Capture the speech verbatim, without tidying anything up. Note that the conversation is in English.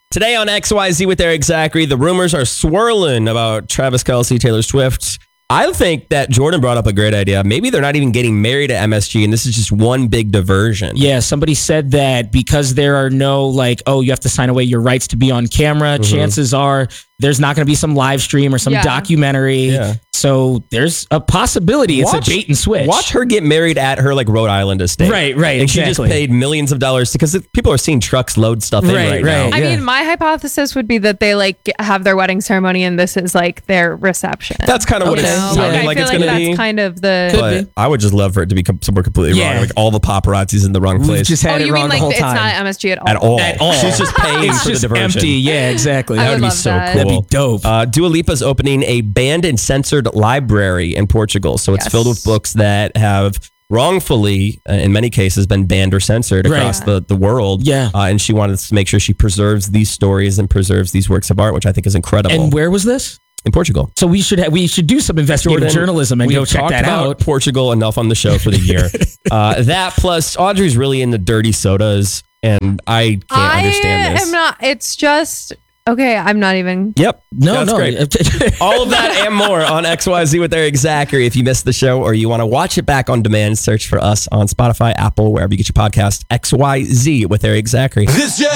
Today on X Y Z with Eric Zachary, the rumors are swirling about Travis Kelce, Taylor Swift. I think that Jordan brought up a great idea. Maybe they're not even getting married at M S G, and this is just one big diversion. Yeah, somebody said that because there are no, like, oh, you have to sign away your rights to be on camera, mm-hmm. chances are there's not going to be some live stream or some yeah. documentary. Yeah. So there's a possibility it's watch, a bait and switch. Watch her get married at her like Rhode Island estate. Right, right, and exactly. she just paid millions of dollars because people are seeing trucks load stuff in right, right, right now. I yeah. mean, my hypothesis would be that they like have their wedding ceremony and this is like their reception. That's kind of okay. what it know? sounded like, like I it's feel going like to that's be. kind of the. But I would just love for it to be somewhere completely yeah. wrong. Like all the paparazzi's in the wrong place. We've just had oh, it you wung mean the like whole it's time. not M S G at all? At all. At all. She's just paying it's for just the diversion. empty. Yeah, exactly. I That would be love so that. cool. That'd be dope. Uh, Dua Lipa's opening a banned and censored library in Portugal. So it's Yes. filled with books that have wrongfully, uh, in many cases, been banned or censored across right. the, the world. Yeah. Uh, and she wanted to make sure she preserves these stories and preserves these works of art, which I think is incredible. And where was this? In Portugal. So we should ha- we should do some investigative Jordan, journalism and we've go check talked that about out. Portugal enough on the show for the year. uh, that plus Audrey's really into dirty sodas, and I can't I understand this. am not. It's just okay. I'm not even. Yep. No, That's no. great. All of that and more on X Y Z with Eric Zachary. If you missed the show or you want to watch it back on demand, search for us on Spotify, Apple, wherever you get your podcast. X Y Z with Eric Zachary. This just